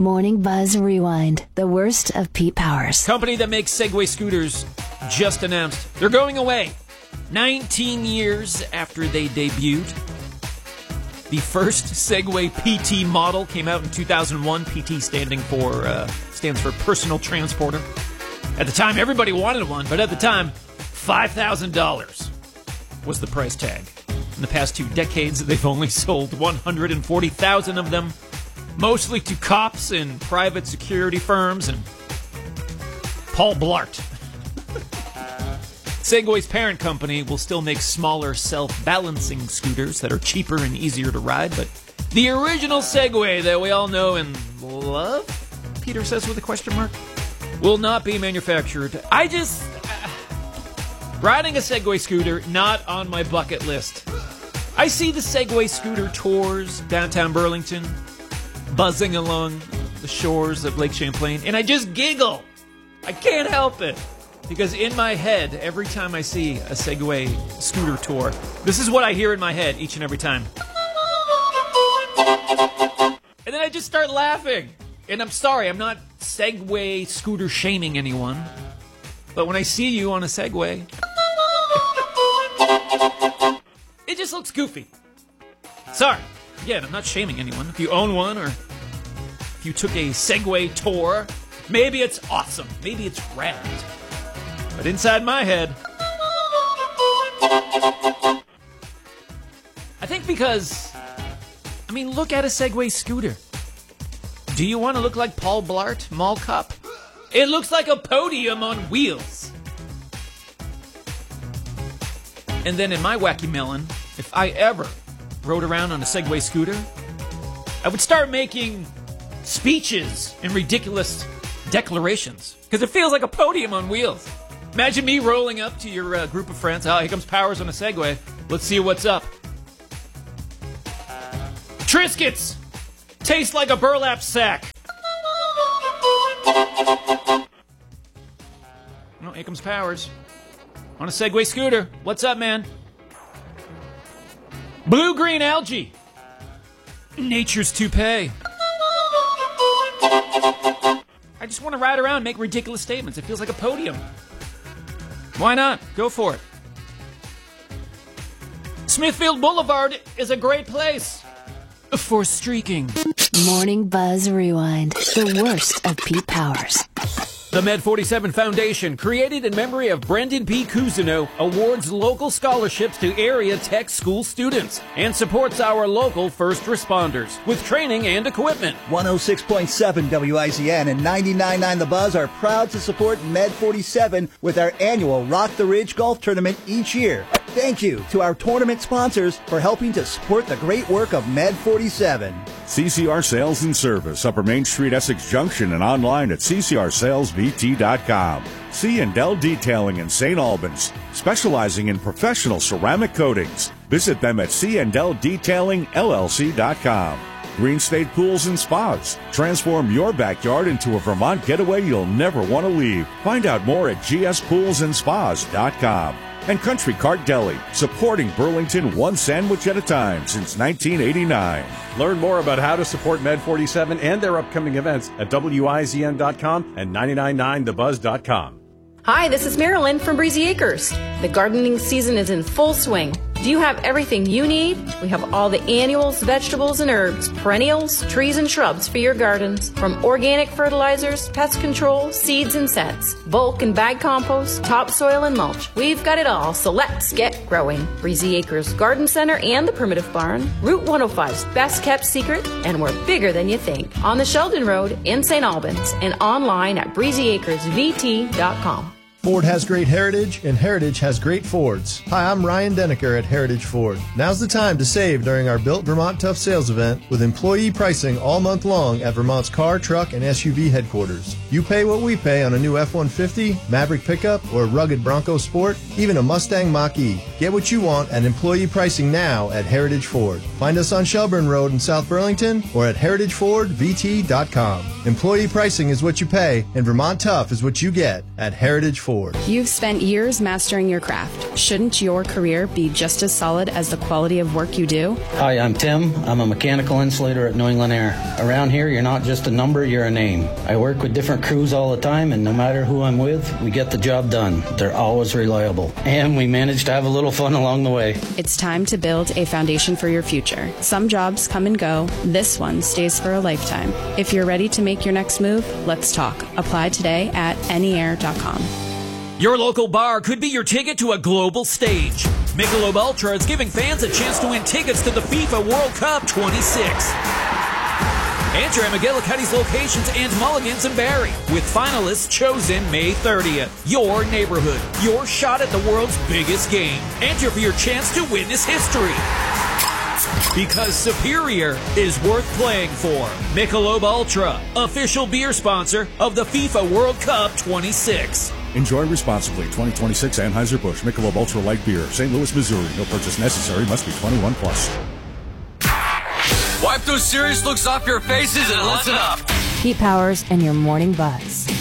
Morning Buzz Rewind, the worst of Pete Powers. Company that makes Segway scooters just announced they're going away 19 years after they debuted. The first Segway PT model came out in 2001. PT stands for personal transporter. At the time, everybody wanted one, but at the time, $5,000 was the price tag. In the past 2 decades, they've only sold 140,000 of them, mostly to cops and private security firms and Paul Blart. Segway's parent company will still make smaller self-balancing scooters that are cheaper and easier to ride, but the original Segway that we all know and love, Peter says with a question mark, will not be manufactured. Riding a Segway scooter, not on my bucket list. I see the Segway scooter tours downtown Burlington, buzzing along the shores of Lake Champlain, and I just giggle. I can't help it. Because in my head, every time I see a Segway scooter tour, this is what I hear in my head each and every time. And then I just start laughing. And I'm sorry, I'm not Segway scooter shaming anyone. But when I see you on a Segway, it just looks goofy. Sorry. Again, I'm not shaming anyone. If you own one or if you took a Segway tour, maybe it's awesome. Maybe it's rad. But inside my head, I think because, look at a Segway scooter. Do you want to look like Paul Blart, Mall Cop? It looks like a podium on wheels. And then in my wacky melon, if I ever rode around on a Segway scooter, I would start making speeches and ridiculous declarations. Because it feels like a podium on wheels. Imagine me rolling up to your group of friends. Oh, here comes Powers on a Segway. Let's see what's up. Triscuits taste like a burlap sack. Oh, here comes Powers on a Segway scooter. What's up, man? Blue-green algae. Nature's toupee. I just want to ride around and make ridiculous statements. It feels like a podium. Why not? Go for it. Smithfield Boulevard is a great place for streaking. Morning Buzz Rewind, the worst of Pete Powers. The Med47 Foundation, created in memory of Brendan P. Cousineau, awards local scholarships to area tech school students and supports our local first responders with training and equipment. 106.7 WIZN and 99.9 The Buzz are proud to support Med47 with our annual Rock the Ridge Golf Tournament each year. Thank you to our tournament sponsors for helping to support the great work of Med47. CCR Sales and Service, Upper Main Street, Essex Junction, and online at ccrsalesvt.com. C&L Detailing in St. Albans, specializing in professional ceramic coatings. Visit them at cndldetailingllc.com. Green State Pools and Spas. Transform your backyard into a Vermont getaway you'll never want to leave. Find out more at gspoolsandspas.com. And Country Cart Deli, supporting Burlington one sandwich at a time since 1989. Learn more about how to support Med47 and their upcoming events at WIZN.com and 999thebuzz.com. Hi, this is Marilyn from Breezy Acres. The gardening season is in full swing. Do you have everything you need? We have all the annuals, vegetables, and herbs, perennials, trees, and shrubs for your gardens. From organic fertilizers, pest control, seeds and scents, bulk and bag compost, topsoil and mulch. We've got it all, so let's get growing. Breezy Acres Garden Center and the Primitive Barn, Route 105's best kept secret, and we're bigger than you think. On the Sheldon Road in St. Albans and online at breezyacresvt.com. Ford has great heritage, and Heritage has great Fords. Hi, I'm Ryan Deniker at Heritage Ford. Now's the time to save during our Built Vermont Tough Sales event with employee pricing all month long at Vermont's car, truck, and SUV headquarters. You pay what we pay on a new F-150, Maverick pickup, or a rugged Bronco Sport, even a Mustang Mach-E. Get what you want at employee pricing now at Heritage Ford. Find us on Shelburne Road in South Burlington or at heritagefordvt.com. Employee pricing is what you pay, and Vermont Tough is what you get at Heritage Ford. Ford. You've spent years mastering your craft. Shouldn't your career be just as solid as the quality of work you do? Hi, I'm Tim. I'm a mechanical insulator at New England Air. Around here, you're not just a number, you're a name. I work with different crews all the time, and no matter who I'm with, we get the job done. They're always reliable. And we manage to have a little fun along the way. It's time to build a foundation for your future. Some jobs come and go. This one stays for a lifetime. If you're ready to make your next move, let's talk. Apply today at neair.com. Your local bar could be your ticket to a global stage. Michelob Ultra is giving fans a chance to win tickets to the FIFA World Cup 26. Enter at McGillicuddy's locations and Mulligan's and Barrie, with finalists chosen May 30th. Your neighborhood, your shot at the world's biggest game. Enter for your chance to witness history. Because Superior is worth playing for. Michelob Ultra, official beer sponsor of the FIFA World Cup 26. Enjoy responsibly. 2026 Anheuser-Busch Michelob Ultra Light Beer, St. Louis, Missouri. No purchase necessary. Must be 21 plus. Wipe those serious looks off your faces and listen up. Pete Powers and your Morning Buzz.